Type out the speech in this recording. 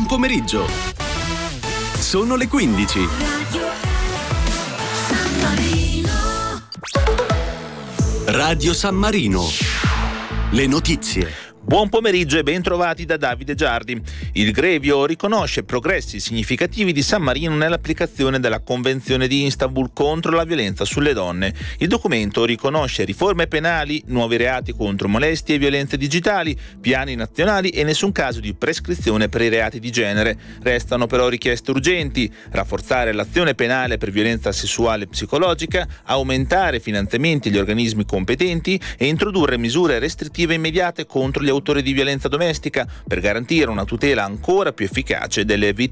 pomeriggio. Sono le 15. Radio San Marino. Le notizie. Buon pomeriggio e ben trovati da Davide Giardi. Il Grevio riconosce progressi significativi di San Marino nell'applicazione della Convenzione di Istanbul contro la violenza sulle donne. Il documento riconosce riforme penali, nuovi reati contro molestie e violenze digitali, piani nazionali e nessun caso di prescrizione per i reati di genere. Restano però richieste urgenti: rafforzare l'azione penale per violenza sessuale e psicologica, aumentare finanziamenti agli organismi competenti e introdurre misure restrittive immediate contro gli autori di violenza domestica per garantire una tutela ancora più efficace delle vittime